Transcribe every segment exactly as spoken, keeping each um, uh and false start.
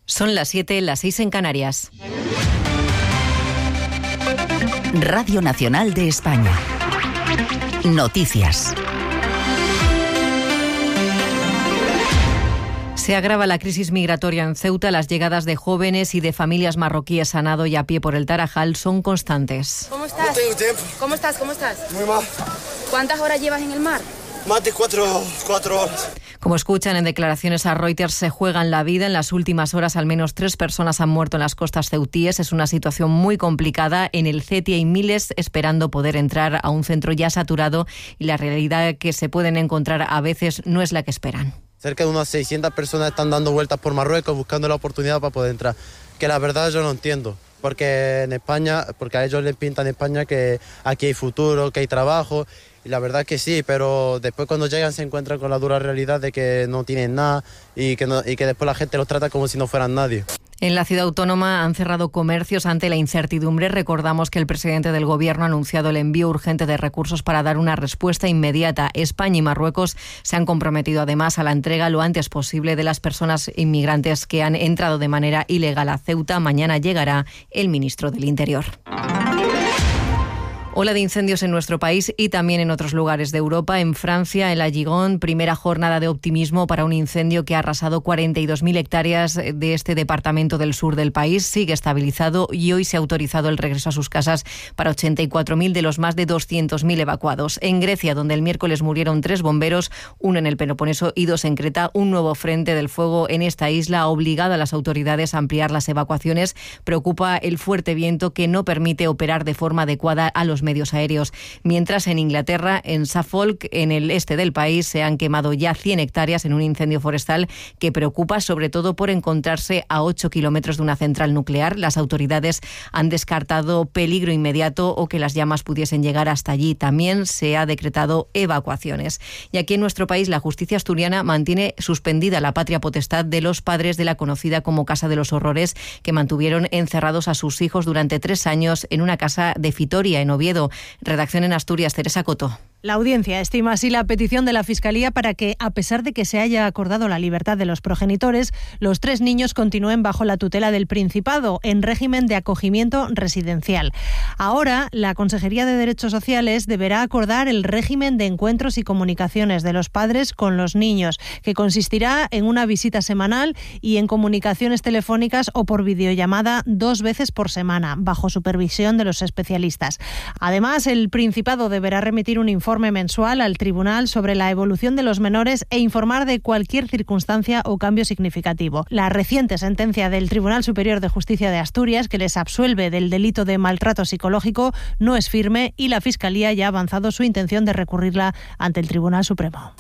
Son las siete, las seis en Canarias. Radio Nacional de España. Noticias. Se agrava la crisis migratoria en Ceuta. Las llegadas de jóvenes y de familias marroquíes a nado y a pie por el Tarajal son constantes. ¿Cómo estás? No tengo tiempo. ¿Cómo estás? ¿Cómo estás? Muy mal. ¿Cuántas horas llevas en el mar? Más de cuatro, cuatro horas. Como escuchan en declaraciones a Reuters, se juegan la vida. En las últimas horas, al menos tres personas han muerto en las costas ceutíes. Es una situación muy complicada. En el Ceti hay miles esperando poder entrar a un centro ya saturado y la realidad que se pueden encontrar a veces no es la que esperan. Cerca de unas seiscientas personas están dando vueltas por Marruecos buscando la oportunidad para poder entrar. Que la verdad yo no entiendo. Porque en España, porque a ellos les pintan en España que aquí hay futuro, que hay trabajo. Y la verdad que sí, pero después cuando llegan se encuentran con la dura realidad de que no tienen nada y que, no, y que después la gente los trata como si no fueran nadie. En la ciudad autónoma han cerrado comercios ante la incertidumbre. Recordamos que el presidente del Gobierno ha anunciado el envío urgente de recursos para dar una respuesta inmediata. España y Marruecos se han comprometido además a la entrega lo antes posible de las personas inmigrantes que han entrado de manera ilegal a Ceuta. Mañana llegará el ministro del Interior. Ola de incendios en nuestro país y también en otros lugares de Europa. En Francia, en la Gironde, primera jornada de optimismo para un incendio que ha arrasado cuarenta y dos mil hectáreas de este departamento del sur del país. Sigue estabilizado y hoy se ha autorizado el regreso a sus casas para ochenta y cuatro mil de los más de doscientos mil evacuados. En Grecia, donde el miércoles murieron tres bomberos, uno en el Peloponeso y dos en Creta, un nuevo frente del fuego en esta isla ha obligado a las autoridades a ampliar las evacuaciones. Preocupa el fuerte viento que no permite operar de forma adecuada a los medios aéreos. Mientras en Inglaterra, en Suffolk, en el este del país, se han quemado ya cien hectáreas en un incendio forestal que preocupa sobre todo por encontrarse a ocho kilómetros de una central nuclear. Las autoridades han descartado peligro inmediato o que las llamas pudiesen llegar hasta allí. También se ha decretado evacuaciones. Y aquí en nuestro país, la justicia asturiana mantiene suspendida la patria potestad de los padres de la conocida como Casa de los Horrores, que mantuvieron encerrados a sus hijos durante tres años en una casa de Fitoria, en Oviedo. Redacción en Asturias, Teresa Coto. La audiencia estima así la petición de la Fiscalía para que, a pesar de que se haya acordado la libertad de los progenitores, los tres niños continúen bajo la tutela del Principado, en régimen de acogimiento residencial. Ahora, la Consejería de Derechos Sociales deberá acordar el régimen de encuentros y comunicaciones de los padres con los niños, que consistirá en una visita semanal y en comunicaciones telefónicas o por videollamada dos veces por semana, bajo supervisión de los especialistas. Además, el Principado deberá remitir un informe informe mensual al Tribunal sobre la evolución de los menores e informar de cualquier circunstancia o cambio significativo. La reciente sentencia del Tribunal Superior de Justicia de Asturias, que les absuelve del delito de maltrato psicológico, no es firme y la Fiscalía ya ha avanzado su intención de recurrirla ante el Tribunal Supremo.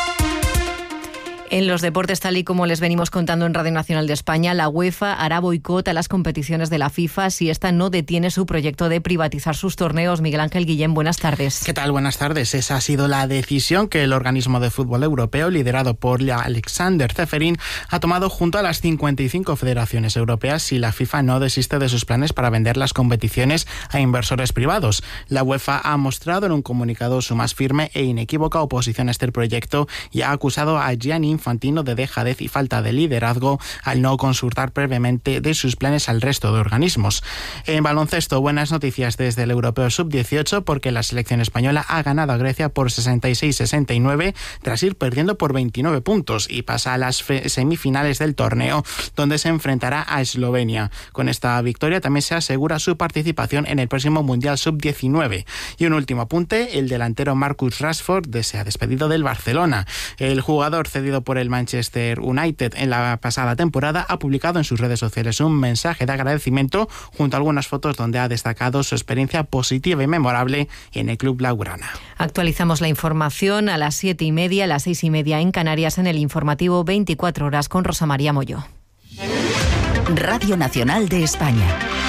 En los deportes, tal y como les venimos contando en Radio Nacional de España, la UEFA hará boicot a las competiciones de la FIFA si esta no detiene su proyecto de privatizar sus torneos. Miguel Ángel Guillén, buenas tardes. ¿Qué tal? Buenas tardes. Esa ha sido la decisión que el organismo de fútbol europeo, liderado por Alexander Ceferin, ha tomado junto a las cincuenta y cinco federaciones europeas si la FIFA no desiste de sus planes para vender las competiciones a inversores privados. La UEFA ha mostrado en un comunicado su más firme e inequívoca oposición a este proyecto y ha acusado a Gianni Infantino de dejadez y falta de liderazgo al no consultar previamente de sus planes al resto de organismos. En baloncesto, buenas noticias desde el Europeo sub dieciocho porque la selección española ha ganado a Grecia por sesenta y seis a sesenta y nueve tras ir perdiendo por veintinueve puntos y pasa a las semifinales del torneo donde se enfrentará a Eslovenia. Con esta victoria también se asegura su participación en el próximo Mundial sub diecinueve. Y un último apunte, el delantero Marcus Rashford se ha despedido del Barcelona. El jugador cedido por por el Manchester United en la pasada temporada, ha publicado en sus redes sociales un mensaje de agradecimiento junto a algunas fotos donde ha destacado su experiencia positiva y memorable en el club blaugrana. Actualizamos la información a las siete y media, a las seis y media en Canarias en el informativo veinticuatro horas con Rosa María Moyo. Radio Nacional de España.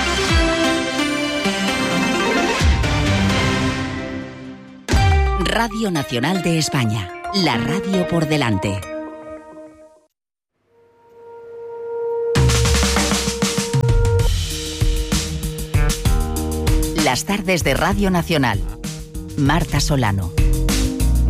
Radio Nacional de España. La radio por delante. Las tardes de Radio Nacional. Marta Solano.